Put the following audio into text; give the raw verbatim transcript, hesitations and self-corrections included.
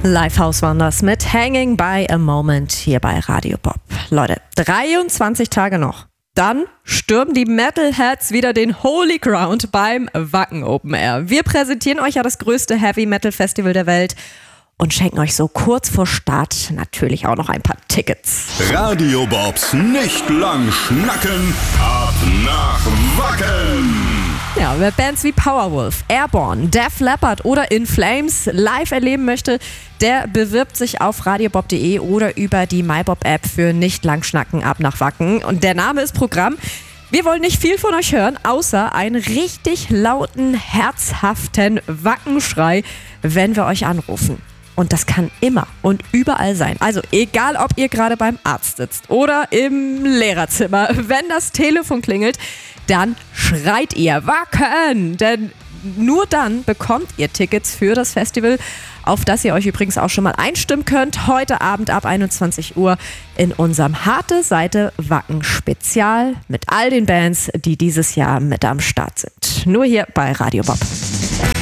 Lifehouse waren das mit Hanging by a Moment hier bei Radio Bob. Leute, dreiundzwanzig Tage noch. Dann stürmen die Metalheads wieder den Holy Ground beim Wacken Open Air. Wir präsentieren euch ja das größte Heavy Metal Festival der Welt und schenken euch so kurz vor Start natürlich auch noch ein paar Tickets. Radio Bobs nicht lang schnacken, ab nach Wacken! Ja, wer Bands wie Powerwolf, Airborne, Def Leppard oder In Flames live erleben möchte, der bewirbt sich auf radiobob punkt de oder über die MyBob-App für nicht lang schnacken ab nach Wacken. Und der Name ist Programm. Wir wollen nicht viel von euch hören, außer einen richtig lauten, herzhaften Wackenschrei, wenn wir euch anrufen. Und das kann immer und überall sein. Also egal, ob ihr gerade beim Arzt sitzt oder im Lehrerzimmer, wenn das Telefon klingelt, dann schreit ihr Wacken! Denn nur dann bekommt ihr Tickets für das Festival, auf das ihr euch übrigens auch schon mal einstimmen könnt. Heute Abend ab einundzwanzig Uhr in unserem Harte Seite Wacken Spezial mit all den Bands, die dieses Jahr mit am Start sind. Nur hier bei Radio Bob.